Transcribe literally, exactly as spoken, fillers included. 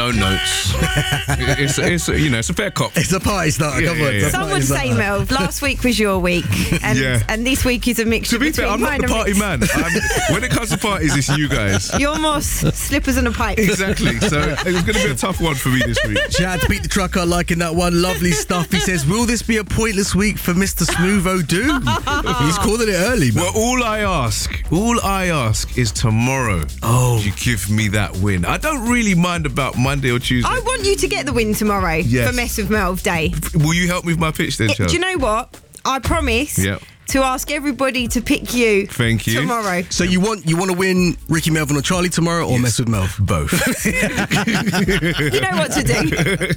own notes. it's, it's, you know, it's a fair cop. It's a party starter. Yeah, Come yeah, on. yeah. it's a Some party would say, starter. Melv, last week was your week, and Yeah. and this week is a mixture To be between fair, I'm not mine the and party Rick's. man. I'm, when it comes to parties, it's you guys. You're more s- slippers and a pipe. Exactly. So it's going to be a tough one for me this week. Shout out to Pete the Trucker liking that one. Lovely stuff. He says, will this be a pointless week for Mister Smooth O'Doo? He's calling it early, man. Well, all I ask, all I ask is tomorrow. Oh. You give me that win. I don't really mind about Monday or Tuesday. I want you to get the win tomorrow Yes. for Mess with Melv Day. Will you help me with my pitch then, It- Charles? do you know what? I promise Yep. to ask everybody to pick you Thank you. tomorrow. So you want you want to win Ricky Melvin or Charlie tomorrow, or mess with Melv? Both. You know what to do.